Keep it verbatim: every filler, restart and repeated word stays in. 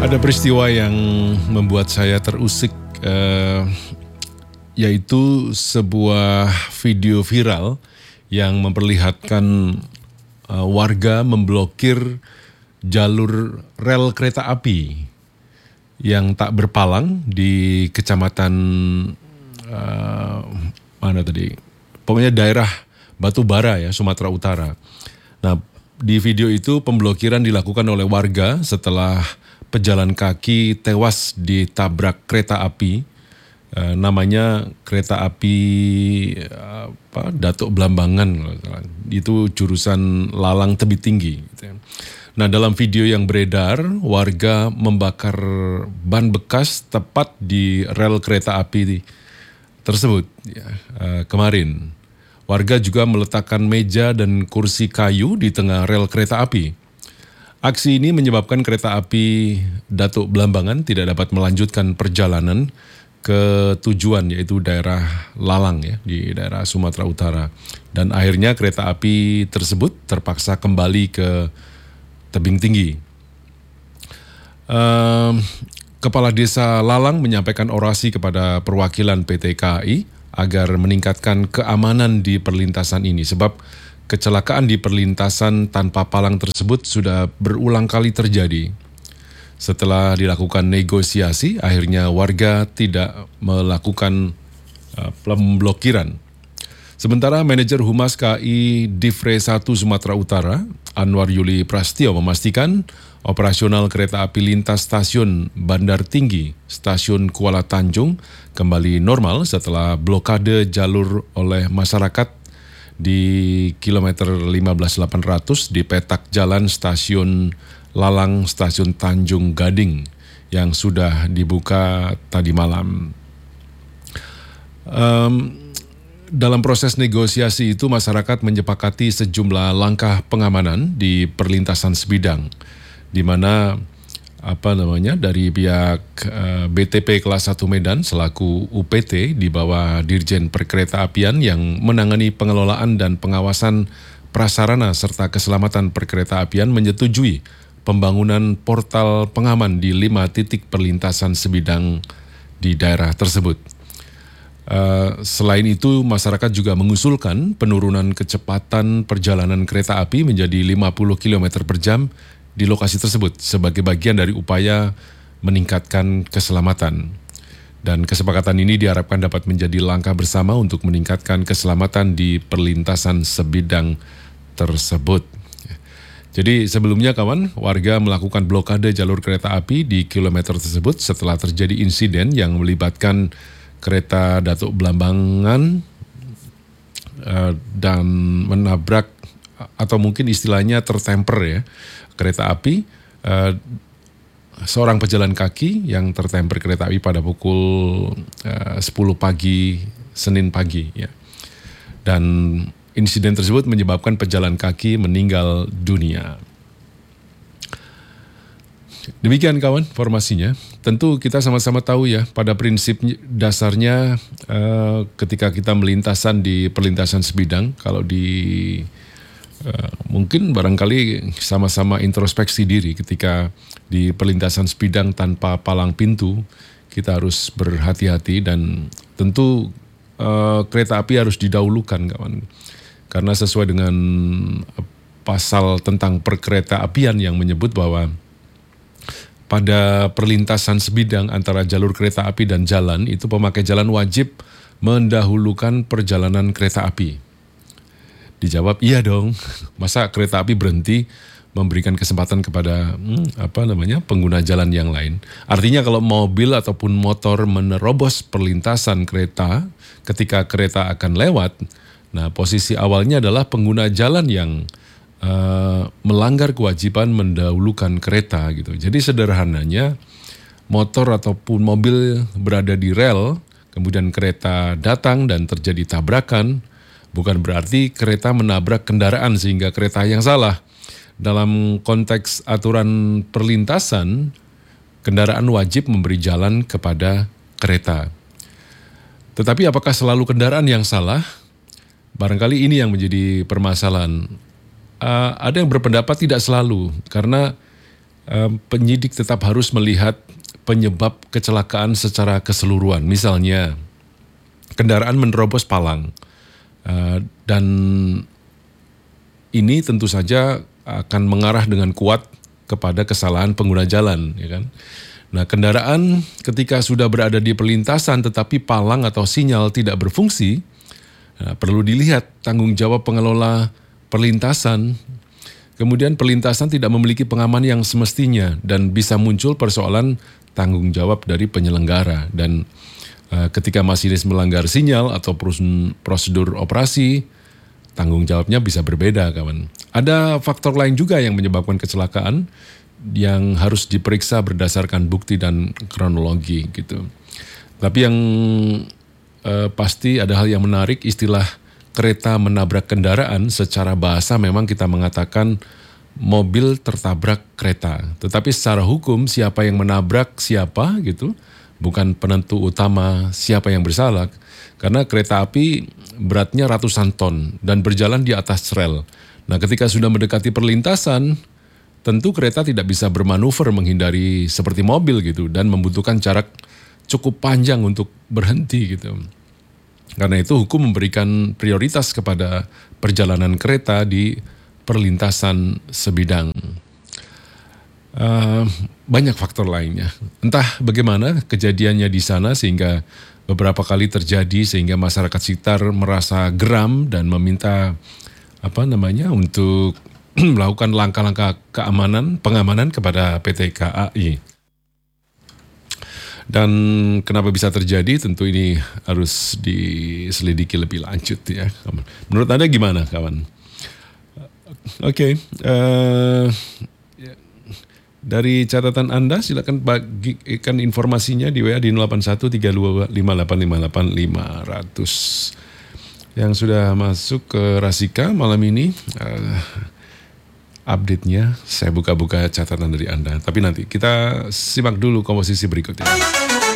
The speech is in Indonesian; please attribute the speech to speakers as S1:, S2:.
S1: Ada peristiwa yang membuat saya terusik, eh, yaitu sebuah video viral yang memperlihatkan eh, warga memblokir jalur rel kereta api yang tak berpalang di kecamatan eh, mana tadi? Pokoknya daerah Batubara ya, Sumatera Utara. Nah, di video itu pemblokiran dilakukan oleh warga setelah pejalan kaki tewas ditabrak kereta api, eh, namanya kereta api apa, Datuk Blambangan, itu jurusan Lalang Tebing Tinggi. Gitu ya. Nah, dalam video yang beredar, warga membakar ban bekas tepat di rel kereta api tersebut ya, eh, kemarin. Warga juga meletakkan meja dan kursi kayu di tengah rel kereta api. Aksi ini menyebabkan kereta api Datuk Blambangan tidak dapat melanjutkan perjalanan ke tujuan, yaitu daerah Lalang ya, di daerah Sumatera Utara. Dan akhirnya kereta api tersebut terpaksa kembali ke tebing tinggi. Uh, Kepala Desa Lalang menyampaikan orasi kepada perwakilan P T K A I agar meningkatkan keamanan di perlintasan ini, sebab kecelakaan di perlintasan tanpa palang tersebut sudah berulang kali terjadi. Setelah dilakukan negosiasi, akhirnya warga tidak melakukan uh, pemblokiran. Sementara manajer Humas K A I Divre satu Sumatera Utara, Anwar Yuli Prastio, memastikan operasional kereta api lintas stasiun Bandar Tinggi, stasiun Kuala Tanjung kembali normal setelah blokade jalur oleh masyarakat di kilometer lima belas delapan ratus di petak jalan stasiun Lalang, stasiun Tanjung Gading yang sudah dibuka tadi malam. Um, dalam proses negosiasi itu masyarakat menyepakati sejumlah langkah pengamanan di perlintasan sebidang, di mana apa namanya dari pihak uh, B T P kelas satu Medan selaku U P T di bawah Dirjen Perkeretaapian yang menangani pengelolaan dan pengawasan prasarana serta keselamatan perkeretaapian menyetujui pembangunan portal pengaman di lima titik perlintasan sebidang di daerah tersebut. Uh, selain itu, masyarakat juga mengusulkan penurunan kecepatan perjalanan kereta api menjadi lima puluh kilometer per jam di lokasi tersebut sebagai bagian dari upaya meningkatkan keselamatan. Dan kesepakatan ini diharapkan dapat menjadi langkah bersama untuk meningkatkan keselamatan di perlintasan sebidang tersebut. Jadi sebelumnya kawan, warga melakukan blokade jalur kereta api di kilometer tersebut setelah terjadi insiden yang melibatkan kereta Datuk Blambangan uh, dan menabrak atau mungkin istilahnya tertemper ya, kereta api, uh, seorang pejalan kaki yang tertemper kereta api pada pukul uh, sepuluh pagi Senin pagi ya. Dan insiden tersebut menyebabkan pejalan kaki meninggal dunia. Demikian kawan informasinya. Tentu kita sama-sama tahu ya, pada prinsip dasarnya uh, ketika kita melintasan di perlintasan sebidang, kalau di uh, mungkin barangkali sama-sama introspeksi diri ketika di perlintasan sebidang tanpa palang pintu, kita harus berhati-hati dan tentu uh, kereta api harus didahulukan kawan. Karena sesuai dengan pasal tentang perkeretaapian yang menyebut bahwa pada perlintasan sebidang antara jalur kereta api dan jalan, itu pemakai jalan wajib mendahulukan perjalanan kereta api. Dijawab, iya dong. Masa kereta api berhenti memberikan kesempatan kepada hmm, apa namanya pengguna jalan yang lain. Artinya kalau mobil ataupun motor menerobos perlintasan kereta ketika kereta akan lewat, nah posisi awalnya adalah pengguna jalan yang Uh, melanggar kewajiban mendahulukan kereta gitu. Jadi sederhananya motor ataupun mobil berada di rel, kemudian kereta datang dan terjadi tabrakan, bukan berarti kereta menabrak kendaraan sehingga kereta yang salah. Dalam konteks aturan perlintasan, kendaraan wajib memberi jalan kepada kereta. Tetapi apakah selalu kendaraan yang salah? Barangkali ini yang menjadi permasalahan. Uh, ada yang berpendapat tidak selalu, karena eh, penyidik tetap harus melihat penyebab kecelakaan secara keseluruhan. Misalnya, kendaraan menerobos palang. Uh, dan ini tentu saja akan mengarah dengan kuat kepada kesalahan pengguna jalan, ya kan? Nah, kendaraan ketika sudah berada di perlintasan tetapi palang atau sinyal tidak berfungsi, nah, perlu dilihat tanggung jawab pengelola perlintasan. Kemudian perlintasan tidak memiliki pengaman yang semestinya dan bisa muncul persoalan tanggung jawab dari penyelenggara. Dan uh, ketika masinis melanggar sinyal atau prosedur operasi, tanggung jawabnya bisa berbeda, kawan. Ada faktor lain juga yang menyebabkan kecelakaan yang harus diperiksa berdasarkan bukti dan kronologi gitu. Tapi yang uh, pasti ada hal yang menarik, istilah kereta menabrak kendaraan, secara bahasa memang kita mengatakan mobil tertabrak kereta. Tetapi secara hukum siapa yang menabrak siapa gitu, bukan penentu utama siapa yang bersalah. Karena kereta api beratnya ratusan ton dan berjalan di atas rel. Nah, ketika sudah mendekati perlintasan, tentu kereta tidak bisa bermanuver menghindari seperti mobil gitu dan membutuhkan jarak cukup panjang untuk berhenti gitu. Karena itu hukum memberikan prioritas kepada perjalanan kereta di perlintasan sebidang. Uh, banyak faktor lainnya. Entah bagaimana kejadiannya di sana sehingga beberapa kali terjadi sehingga masyarakat sekitar merasa geram dan meminta apa namanya untuk melakukan langkah-langkah keamanan, pengamanan kepada P T K A I. Dan kenapa bisa terjadi, tentu ini harus diselidiki lebih lanjut ya. Menurut Anda gimana, kawan? Oke, okay, uh, dari catatan Anda silakan bagikan informasinya di W A di nol delapan satu tiga dua lima delapan lima delapan lima nol nol. Yang sudah masuk ke Rasika malam ini, uh, update-nya saya buka-buka catatan dari Anda. Tapi nanti kita simak dulu komposisi berikutnya.